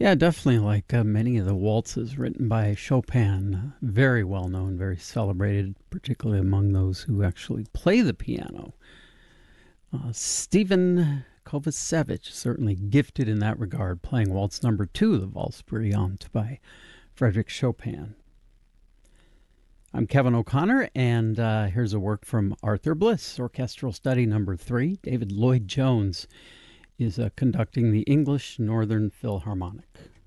Yeah, definitely like many of the waltzes written by Chopin. Very well known, very celebrated, particularly among those who actually play the piano. Stephen Kovacevic, certainly gifted in that regard, playing waltz number 2, the Valse Brillante by Frédéric Chopin. I'm Kevin O'Connor, and here's a work from Arthur Bliss, Orchestral Study number 3. David Lloyd Jones is conducting the English Northern Philharmonic.